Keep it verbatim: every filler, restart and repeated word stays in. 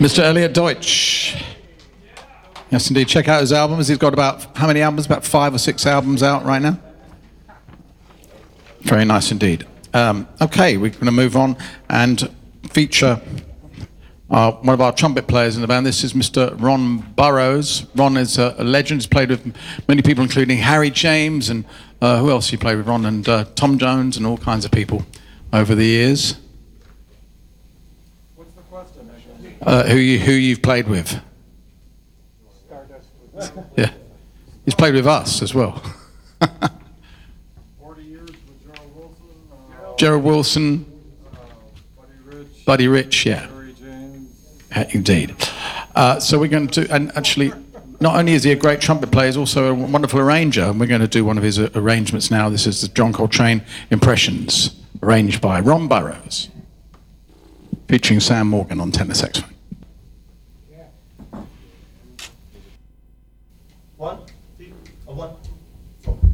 Mister Elliot Deutsch. Yes, indeed. Check out his albums. He's got about, how many albums? About five or six albums out right now. Very nice indeed. Um, okay, we're going to move on and feature uh, one of our trumpet players in the band. This is Mister Ron Burrows. Ron is a, a legend. He's played with many people, including Harry James and uh, who else he played with? Ron and uh, Tom Jones and all kinds of people over the years. What's the question? Uh, who you who you've played with? Yeah, he's played with us as well. Forty years with Gerald Wilson. Uh, Gerald Wilson, uh, Buddy Rich. Buddy Rich, yeah. Harry James. Uh, Indeed. Uh, so we're going to, and actually, not only is he a great trumpet player, he's also a wonderful arranger, and we're going to do one of his uh, arrangements now. This is the John Coltrane Impressions, arranged by Ron Burrows, featuring Sam Morgan on tenor saxophone. One, two, a one,